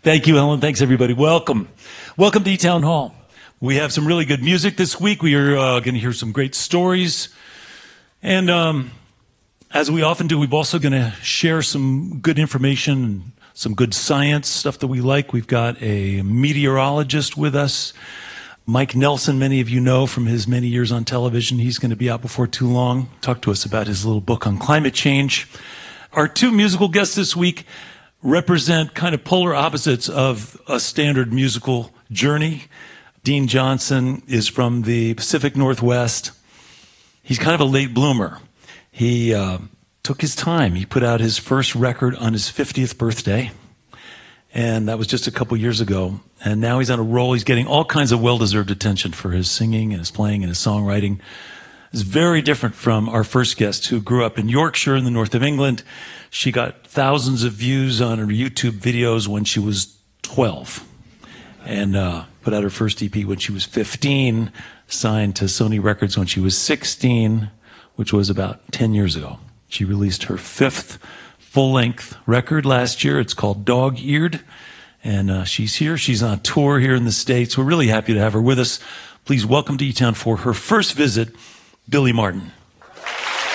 Thank you, Ellen. Thanks, everybody. Welcome. Welcome to E-Town Hall. We have some really good music this week. We are going to hear some great stories. And as we often do, we're also going to share some good information and some good science, stuff that we like. We've got a meteorologist with us, Mike Nelson, many of you know from his many years on television. He's going to be out before too long. Talk to us about his little book on climate change. Our two musical guests this week represent kind of polar opposites of a standard musical journey. Dean Johnson is from the Pacific Northwest. He's kind of a late bloomer. He took his time. He put out his first record on his 50th birthday, and that was just a couple years ago. And now he's on a roll. He's getting all kinds of well-deserved attention for his singing and his playing and his songwriting. It's very different from our first guest, who grew up in Yorkshire in the north of England. She got thousands of views on her YouTube videos when she was 12 and put out her first EP when she was 15, signed to Sony Records when she was 16, which was about 10 years ago. She released her fifth full-length record last year. It's called Dog Eared, and she's here. She's on tour here in the States. We're really happy to have her with us. Please welcome to E-Town for her first visit, Billie Martin.